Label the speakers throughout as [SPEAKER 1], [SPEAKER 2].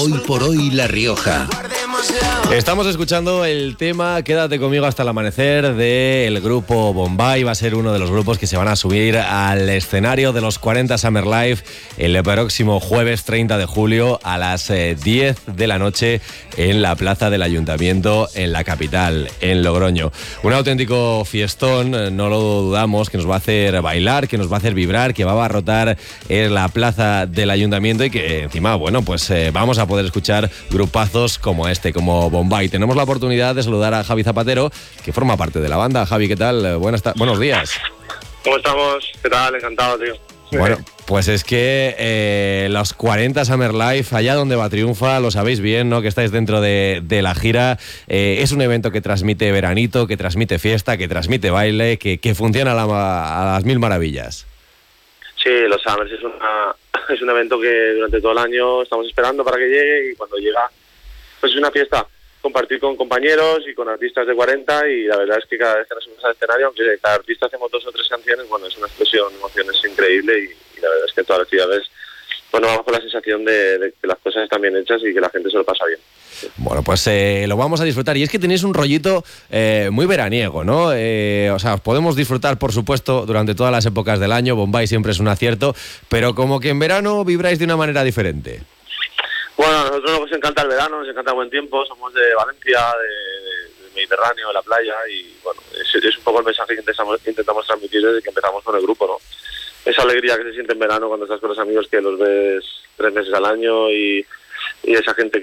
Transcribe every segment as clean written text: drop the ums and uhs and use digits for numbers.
[SPEAKER 1] Hoy por hoy La Rioja.
[SPEAKER 2] Estamos escuchando el tema Quédate conmigo hasta el amanecer del grupo Bombay. Va a ser uno de los grupos que se van a subir al escenario de los 40 Summer Live el próximo jueves 30 de julio a las 10 de la noche en la plaza del Ayuntamiento en la capital, en Logroño. Un auténtico fiestón, no lo dudamos, que nos va a hacer bailar, que nos va a hacer vibrar, que va a abarrotar la plaza del Ayuntamiento y que encima, bueno, pues vamos a poder escuchar grupazos como este, como Bombay. Tenemos la oportunidad de saludar a Javi Zapatero, que forma parte de la banda. Javi, ¿qué tal? Buenos días.
[SPEAKER 3] ¿Cómo estamos? ¿Qué tal? Encantado, tío.
[SPEAKER 2] Bueno, pues es que los 40 Summer Live, allá donde va triunfa, lo sabéis bien, ¿no? Que estáis dentro de la gira. Es un evento que transmite veranito, que transmite fiesta, que transmite baile, que funciona a las mil maravillas.
[SPEAKER 3] Sí, los Summers es un evento que durante todo el año estamos esperando para que llegue, y cuando llega, pues es una fiesta. Compartir con compañeros y con artistas de 40, y la verdad es que cada vez que nos subimos al escenario, aunque cada artista hacemos 2 o 3 canciones, bueno, es una explosión de emociones increíble, y la verdad es que en todas las ciudades, bueno, vamos con la sensación de que las cosas están bien hechas y que la gente se lo pasa bien.
[SPEAKER 2] Bueno, pues lo vamos a disfrutar. Y es que tenéis un rollito muy veraniego, ¿no? O sea, podemos disfrutar, por supuesto, durante todas las épocas del año. Bombay siempre es un acierto, pero como que en verano vibráis de una manera diferente.
[SPEAKER 3] Bueno, a nosotros nos encanta el verano, nos encanta el buen tiempo, somos de Valencia, del Mediterráneo, de la playa, y bueno, es un poco el mensaje que intentamos transmitir desde que empezamos con el grupo, ¿no? Esa alegría que se siente en verano cuando estás con los amigos que los ves 3 meses al año, y esa gente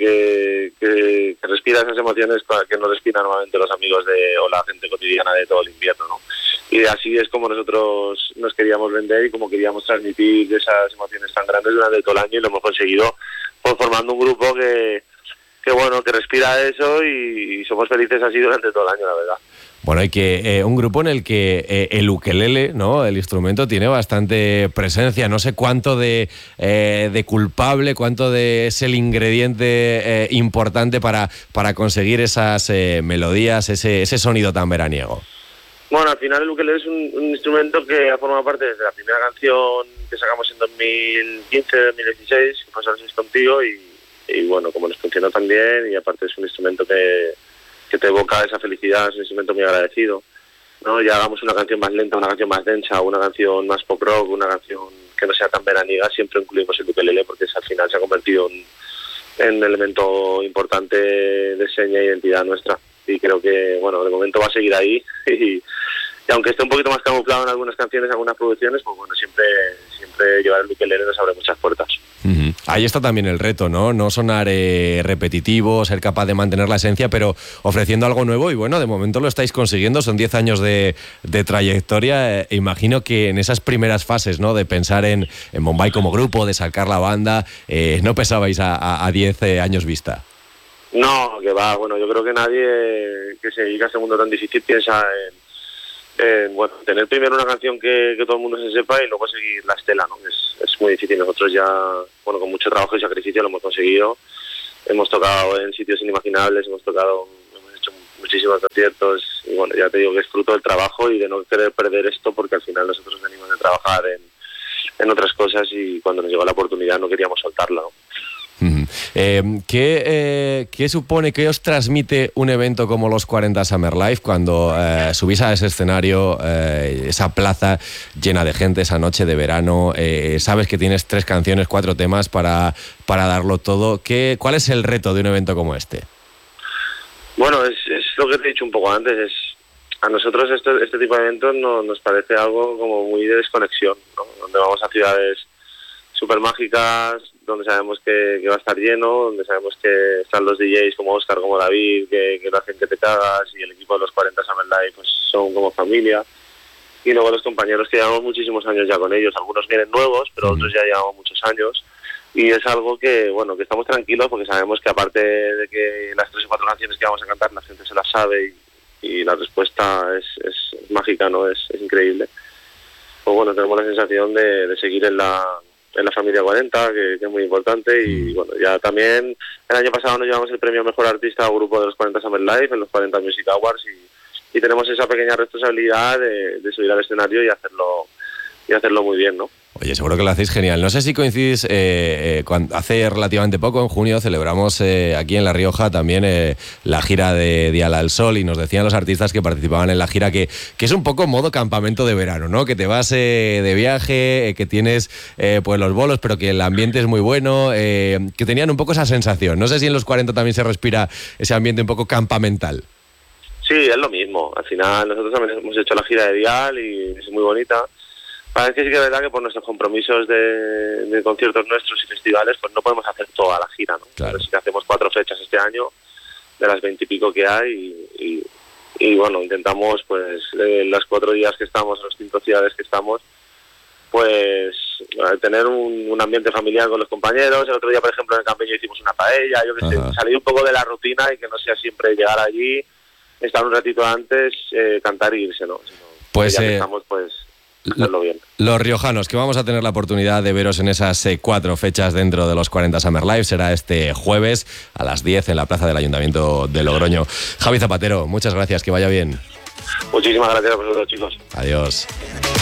[SPEAKER 3] que respira esas emociones que no respiran normalmente los amigos o la gente cotidiana de todo el invierno, ¿no? Y así es como nosotros nos queríamos vender y como queríamos transmitir esas emociones tan grandes durante todo el año, y lo hemos conseguido pues formando un grupo que bueno, que respira eso, y somos felices así durante todo el año, la verdad.
[SPEAKER 2] Bueno, hay que un grupo en el que el ukelele, ¿no? El instrumento tiene bastante presencia. No sé cuánto de culpable, cuánto es el ingrediente importante para conseguir esas melodías, ese sonido tan veraniego.
[SPEAKER 3] Bueno, al final el ukelele es un instrumento que ha formado parte desde la primera canción que sacamos en 2015-2016, que fue Solos contigo, y bueno, como nos funcionó tan bien, y aparte es un instrumento que te evoca esa felicidad, es un instrumento muy agradecido, ¿no? Ya hagamos una canción más lenta, una canción más densa, una canción más pop rock, una canción que no sea tan veraniega, siempre incluimos el ukelele, porque al final se ha convertido en un elemento importante de seña e identidad nuestra. Y creo que, bueno, de momento va a seguir ahí, y aunque esté un poquito más camuflado en algunas canciones, algunas producciones, pues bueno, siempre llevar el ukelele nos abre muchas puertas.
[SPEAKER 2] Uh-huh. Ahí está también el reto, ¿no? No sonar repetitivo, ser capaz de mantener la esencia, pero ofreciendo algo nuevo, y bueno, de momento lo estáis consiguiendo. Son 10 años de trayectoria. Imagino que en esas primeras fases, ¿no? De pensar en Bombay como grupo, de sacar la banda, no pensabais a 10 años vista.
[SPEAKER 3] No, que va, bueno, yo creo que nadie que se dedica a este mundo tan difícil piensa en bueno, tener primero una canción que todo el mundo se sepa, y luego seguir la estela, ¿no? Es muy difícil. Nosotros ya, bueno, con mucho trabajo y sacrificio lo hemos conseguido. Hemos tocado en sitios inimaginables, hemos hecho muchísimos conciertos, y bueno, ya te digo que es fruto del trabajo y de no querer perder esto, porque al final nosotros venimos de trabajar en otras cosas, y cuando nos llegó la oportunidad no queríamos soltarla, ¿no?
[SPEAKER 2] ¿Qué supone, qué os transmite un evento como los 40 Summer Live cuando subís a ese escenario, esa plaza llena de gente, esa noche de verano, sabes que tienes 3 canciones, 4 temas para darlo todo? ¿Cuál es el reto de un evento como este?
[SPEAKER 3] Bueno, es lo que te he dicho un poco antes, a nosotros este tipo de eventos nos parece algo como muy de desconexión, ¿no? Donde vamos a ciudades súper mágicas, donde sabemos que va a estar lleno, donde sabemos que están los DJs como Óscar, como David, que lo hacen que te cagas, y el equipo de los 40 Summer Live pues son como familia, y luego los compañeros que llevamos muchísimos años ya con ellos, algunos vienen nuevos, pero otros ya llevamos muchos años, y es algo que, bueno, que estamos tranquilos porque sabemos que aparte de que las 3 o 4 canciones que vamos a cantar la gente se las sabe, y la respuesta es mágica, ¿no? Es increíble. Pues bueno, tenemos la sensación de seguir en la familia 40, que es muy importante, y bueno, ya también el año pasado nos llevamos el premio Mejor Artista o Grupo de los 40 Summer Live en los 40 Music Awards, y tenemos esa pequeña responsabilidad de subir al escenario y hacerlo muy bien, ¿no?
[SPEAKER 2] Oye, seguro que lo hacéis genial. No sé si coincidís, hace relativamente poco, en junio, celebramos aquí en La Rioja también la gira de Dial al Sol, y nos decían los artistas que participaban en la gira que es un poco modo campamento de verano, ¿no? Que te vas de viaje, que tienes pues los bolos, pero que el ambiente es muy bueno, que tenían un poco esa sensación. No sé si en los 40 también se respira ese ambiente un poco campamental.
[SPEAKER 3] Sí, es lo mismo. Al final nosotros también hemos hecho la gira de Dial y es muy bonita. Es que sí que es verdad que por nuestros compromisos de conciertos nuestros y festivales, pues no podemos hacer toda la gira, ¿no?
[SPEAKER 2] Claro.
[SPEAKER 3] Pero sí que hacemos 4 fechas este año, de las 20 y pico que hay, y bueno, intentamos, pues, los 4 días que estamos, en las 5 ciudades que estamos, pues, tener un ambiente familiar con los compañeros. El otro día, por ejemplo, en el Campeño hicimos una paella, yo que sé, salir un poco de la rutina y que no sea siempre llegar allí, estar un ratito antes, cantar y irse, ¿no?
[SPEAKER 2] Pues
[SPEAKER 3] ya que estamos, pues, hacerlo bien.
[SPEAKER 2] Los riojanos, que vamos a tener la oportunidad de veros en esas 4 fechas dentro de los 40 Summer Live, será este jueves a las 10 en la plaza del Ayuntamiento de Logroño. Javi Zapatero, muchas gracias, que vaya bien.
[SPEAKER 3] Muchísimas gracias a vosotros, chicos.
[SPEAKER 2] Adiós.